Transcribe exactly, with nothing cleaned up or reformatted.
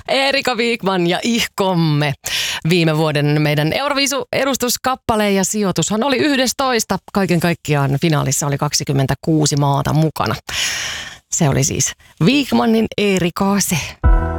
Erika Wigman ja Ihkomme. Viime vuoden meidän Euroviisu-edustuskappale ja sijoitushan oli yksitoista. Kaiken kaikkiaan finaalissa oli kaksikymmentäkuusi maata mukana. Se oli siis Wigmanin Erika se.